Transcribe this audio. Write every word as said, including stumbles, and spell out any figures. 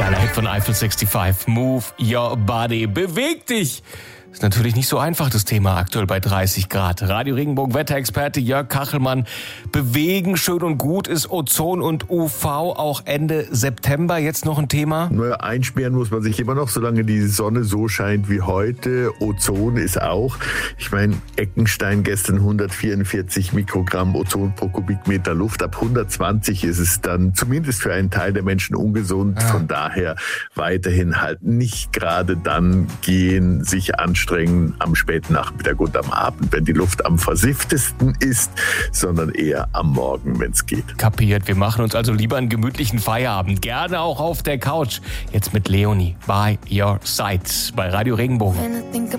Geiler Hit von Eiffel fünfundsechzig. Move your body. Beweg dich. Ist natürlich nicht so einfach, das Thema aktuell bei dreißig Grad. Radio Regenbogen Wetterexperte Jörg Kachelmann. Bewegen schön und gut, ist Ozon und U V auch Ende September jetzt noch ein Thema? Naja, einsperren muss man sich immer noch, solange die Sonne so scheint wie heute. Ozon ist auch. Ich meine, Eckenstein gestern hundertvierundvierzig Mikrogramm Ozon pro Kubikmeter Luft. Ab hundertzwanzig ist es dann zumindest für einen Teil der Menschen ungesund. Ah. Von daher weiterhin halt nicht gerade dann gehen, sich anschauen, anstrengen am späten Nachmittag und am Abend, wenn die Luft am versifftesten ist, sondern eher am Morgen, wenn es geht. Kapiert. Wir machen uns also lieber einen gemütlichen Feierabend. Gerne auch auf der Couch. Jetzt mit Leonie. By your side. Bei Radio Regenbogen.